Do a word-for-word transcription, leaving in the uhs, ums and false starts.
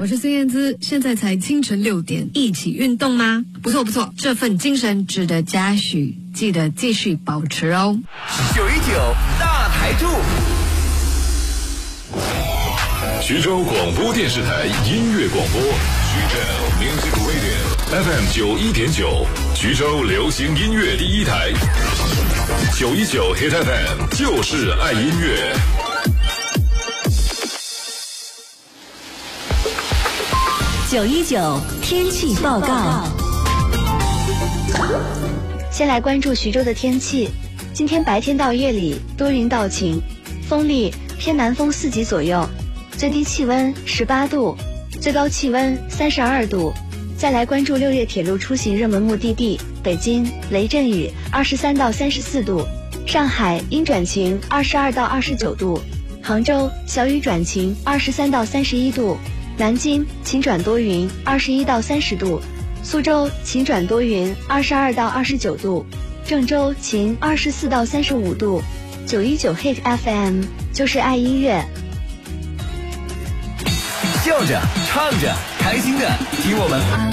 我是孙燕姿。现在才清晨六点，一起运动吗？不错不错，这份精神值得嘉许，记得继续保持哦。 九一九大台柱， 徐州广播电视台音乐广播，徐州 Music Radio F M 九一点九，徐州流行音乐第一台，九一九 Hit F M 就是爱音乐。 九一九天气报告。 先来关注徐州的天气。今天白天到夜里多云到晴，风力偏南风四级左右，最低气温十八度，最高气温三十二度。再来关注六月铁路出行热门目的地：北京雷阵雨二十三到三十四度，上海阴转晴二十二到二十九度，杭州小雨转晴二十三到三十一度，南京晴转多云二十一到三十度，苏州晴转多云二十二到二十九度，郑州晴二十四到三十五度。九一九 Hit F M 就是爱音乐。 笑着唱着开心的听我们。